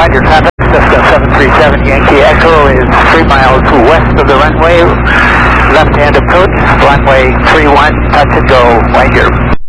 Wind your traffic, Cessna 737 Yankee Echo is 3 miles west of the runway, left-hand approach, runway 31, touch and go, wind your